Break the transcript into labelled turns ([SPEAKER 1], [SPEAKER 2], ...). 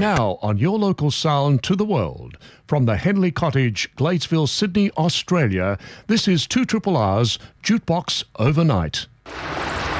[SPEAKER 1] Now on your local sound to the world. From the Henley Cottage, Gladesville, Sydney, Australia, this is 2RRR's Jukebox Overnight.